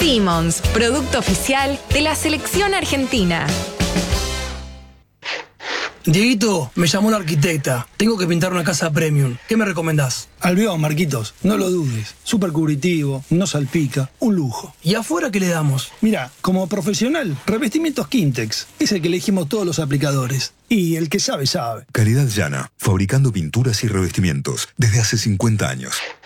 Simmons, producto oficial de la selección argentina. Dieguito, me llamó la arquitecta. Tengo que pintar una casa premium. ¿Qué me recomendás? Albión, Marquitos, no lo dudes. Súper cubritivo, no salpica, un lujo. ¿Y afuera qué le damos? Mira, como profesional, revestimientos Quintex. Es el que elegimos todos los aplicadores. Y el que sabe, sabe. Calidad Llana, fabricando pinturas y revestimientos desde hace 50 años.